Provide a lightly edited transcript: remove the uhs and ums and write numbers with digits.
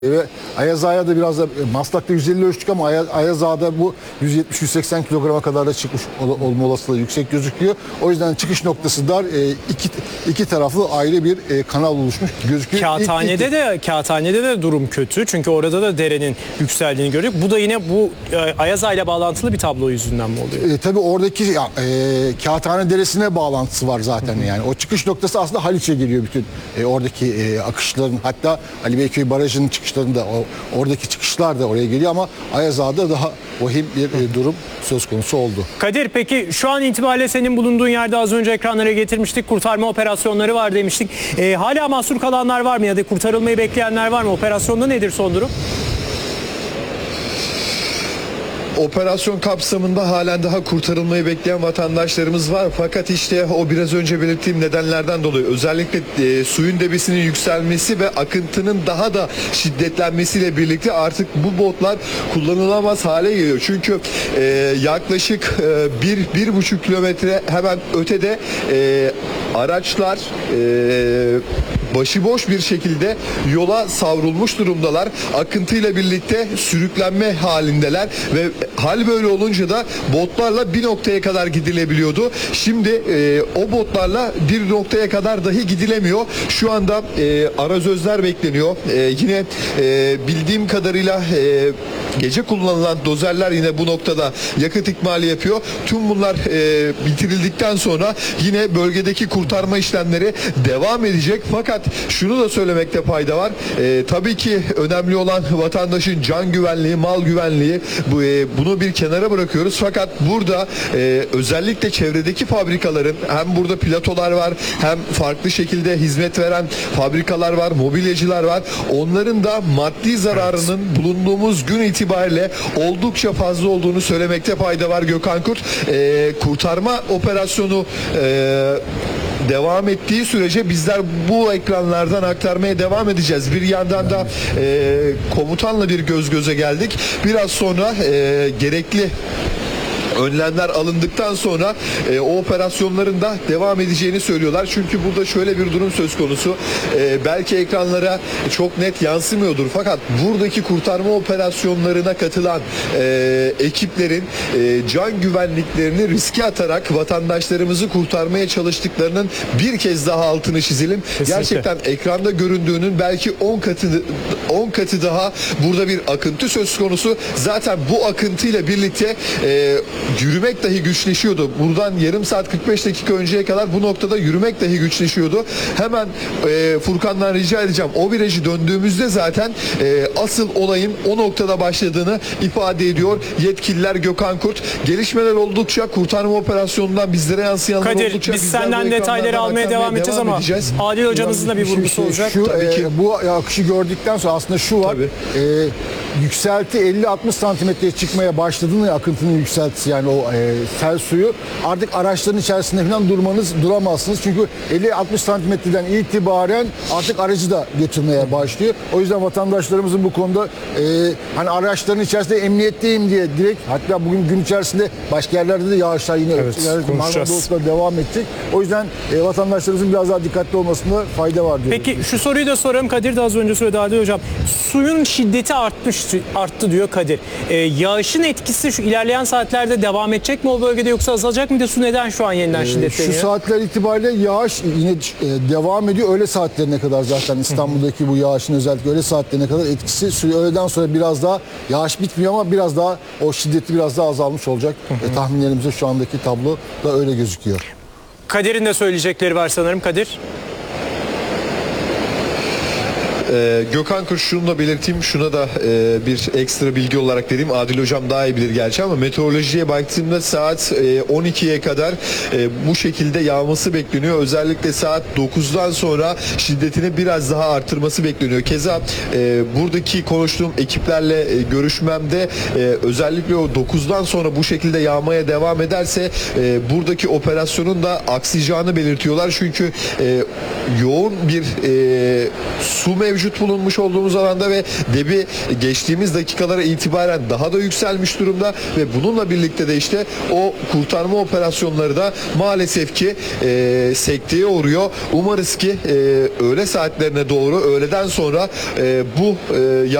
Ve Ayaz Ağa'ya da biraz da Maslak'ta 150 ölçtük ama Ayaz Ağa'da bu 170-180 kilograma kadar da çıkmış olma olasılığı yüksek gözüküyor. O yüzden çıkış noktası dar, iki taraflı ayrı bir kanal oluşmuş gözüküyor. Kağıthane'de de durum kötü. Çünkü orada da derenin yükseldiğini gördük. Bu da yine bu Ayaz Ağa ile bağlantılı bir tablo yüzünden mi oluyor? Tabii oradaki Kağıthane Deresi'ne bağlantısı var zaten. Yani o çıkış noktası aslında Haliç'e geliyor bütün oradaki akışların, hatta Ali Beyköy Barajı'nın çıkışlarında oradaki çıkışlar da oraya geliyor ama Ayaz Ağa'da daha vahim bir durum söz konusu oldu. Kadir, peki şu an itibariyle senin bulunduğun yerde az önce ekranlara getirmiştik. Kurtarma operasyonları var demiştik. Hala mahsur kalanlar var mı ya da kurtarılmayı bekleyenler var mı? Operasyonda nedir son durum? Operasyon kapsamında halen daha kurtarılmayı bekleyen vatandaşlarımız var. Fakat işte o biraz önce belirttiğim nedenlerden dolayı özellikle suyun debisinin yükselmesi ve akıntının daha da şiddetlenmesiyle birlikte artık bu botlar kullanılamaz hale geliyor. Çünkü yaklaşık 1,5 kilometre hemen ötede araçlar başıboş bir şekilde yola savrulmuş durumdalar. Akıntıyla birlikte sürüklenme halindeler ve hal böyle olunca da botlarla bir noktaya kadar gidilebiliyordu. Şimdi o botlarla bir noktaya kadar dahi gidilemiyor. Şu anda arazözler bekleniyor. Yine bildiğim kadarıyla gece kullanılan dozerler yine bu noktada yakıt ikmali yapıyor. Tüm bunlar bitirildikten sonra yine bölgedeki kurtarma işlemleri devam edecek. Fakat şunu da söylemekte fayda var. Tabii ki önemli olan vatandaşın can güvenliği, mal güvenliği. Bunu bir kenara bırakıyoruz. Fakat burada özellikle çevredeki fabrikaların, hem burada platolar var, hem farklı şekilde hizmet veren fabrikalar var, mobilyacılar var. Onların da maddi zararının bulunduğumuz gün itibariyle oldukça fazla olduğunu söylemekte fayda var Gökhan Kurt. Kurtarma operasyonu devam ettiği sürece bizler bu ekranlardan aktarmaya devam edeceğiz. Bir yandan da komutanla bir göz göze geldik. Biraz sonra gerekli önlemler alındıktan sonra o operasyonların da devam edeceğini söylüyorlar. Çünkü burada şöyle bir durum söz konusu. Belki ekranlara çok net yansımıyordur. Fakat buradaki kurtarma operasyonlarına katılan ekiplerin can güvenliklerini riske atarak vatandaşlarımızı kurtarmaya çalıştıklarının bir kez daha altını çizelim. Kesinlikle. Gerçekten ekranda göründüğünün belki 10 katı daha burada bir akıntı söz konusu. Zaten bu akıntıyla birlikte yürümek dahi güçleşiyordu. Buradan yarım saat 45 dakika önceye kadar bu noktada yürümek dahi güçleşiyordu. Hemen Furkan'dan rica edeceğim. O virajı döndüğümüzde zaten asıl olayın o noktada başladığını ifade ediyor yetkililer Gökhan Kurt. Gelişmeler oldukça, kurtarma operasyonundan bizlere yansıyanlar Kadir, oldukça biz senden detayları almaya devam edeceğiz ama Adil hocamızın da bir vurgusu olacak. Bu akışı gördükten sonra aslında şu var. Yükselti 50-60 santimetreye çıkmaya başladığında akıntının yükseltisi, yani o sel suyu, artık araçların içerisinde falan duramazsınız. Çünkü 50-60 santimetreden itibaren artık aracı da götürmeye başlıyor. O yüzden vatandaşlarımızın bu konuda hani araçların içerisinde emniyetteyim diye direkt, hatta bugün gün içerisinde başka yerlerde de yağışlar yine Marmara devam edecek. O yüzden vatandaşlarımızın biraz daha dikkatli olmasında fayda var diyor. Peki şu soruyu da soralım. Kadir de az önce söyledi, Adil hocam. Suyun şiddeti arttı diyor Kadir. Yağışın etkisi şu ilerleyen saatlerde devam edecek mi o bölgede, yoksa azalacak mı? De su neden şu an yeniden şiddetleniyor? Şu saatler itibariyle yağış yine devam ediyor. Öğle saatlerine kadar zaten İstanbul'daki bu yağışın özellikle öğle saatlerine kadar etkisi. Öğleden sonra biraz daha yağış bitmiyor ama biraz daha o şiddeti biraz daha azalmış olacak. Tahminlerimize şu andaki tablo da öyle gözüküyor. Kadir'in de söyleyecekleri var sanırım. Kadir. Gökhan Kurt, şunu da belirteyim, şuna da bir ekstra bilgi olarak dediğim, Adil hocam daha iyi bilir gerçi ama meteorolojiye baktığımda saat 12'ye kadar bu şekilde yağması bekleniyor. Özellikle saat 9'dan sonra şiddetini biraz daha artırması bekleniyor. Keza buradaki konuştuğum ekiplerle görüşmemde özellikle o 9'dan sonra bu şekilde yağmaya devam ederse buradaki operasyonun da aksayacağını belirtiyorlar. Çünkü yoğun bir su mevcut mevcut bulunmuş olduğumuz alanda ve debi geçtiğimiz dakikalara itibaren daha da yükselmiş durumda ve bununla birlikte de işte o kurtarma operasyonları da maalesef ki sekteye uğruyor. Umarız ki öğle saatlerine doğru, öğleden sonra bu